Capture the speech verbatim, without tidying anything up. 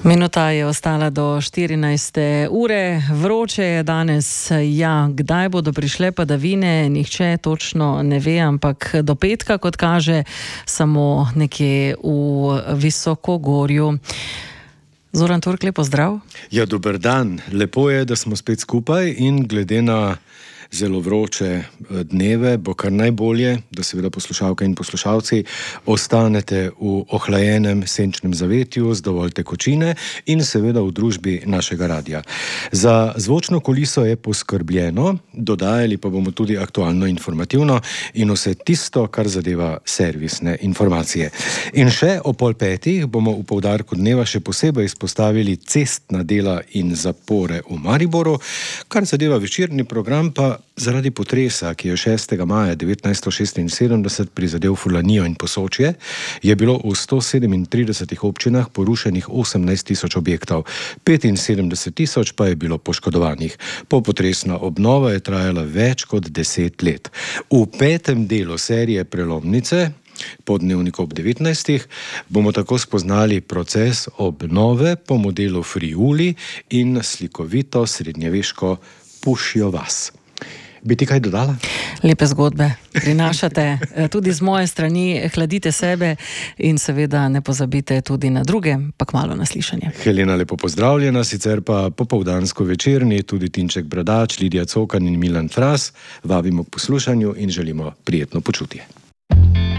Minuta je ostala do štirinajste ure. Vroče je danes, ja, kdaj bodo prišle padavine, nihče točno ne ve, ampak do petka, kot kaže, samo nekje v Visokogorju. Zoran Turk, lepo zdrav. Ja, dober dan. Lepo je, da smo spet skupaj in glede na zelo vroče dneve bo kar najbolje, da seveda poslušalke in poslušalci ostanete v ohlajenem senčnem zavetju z dovolj tekočine in seveda v družbi našega radia. Za zvočno kuliso je poskrbljeno, dodajali pa bomo tudi aktualno informativno in vse tisto, kar zadeva servisne informacije. In še o pol petih bomo v poudarku dneva še posebej izpostavili cestna dela in zapore v Mariboru, kar zadeva večerni program pa zaradi potresa, ki je šestega maja devetnajststo šestinsedemdeset prizadel Furlanijo in Posočje, je bilo v sto sedemintridesetih občinah porušenih osemnajst tisoč objektov, petinsedemdeset tisoč pa je bilo poškodovanih. Popotresna obnova je trajala več kot deset let. V petem delu serije Prelomnice, po dnevniku ob devetnajstih, bomo tako spoznali proces obnove po modelu Friuli in slikovito srednjeveško Pušjo vas. Bi ti kaj dodala? Lepe zgodbe prinašate. Tudi z moje strani hladite sebe in seveda ne pozabite tudi na druge, pa kmalu na slišanje. Helena, lepo pozdravljena, sicer pa popoldansko večerni tudi Tinček Bradač, Lidija Cokan in Milan Fras. Vabimo k poslušanju in želimo prijetno počutje.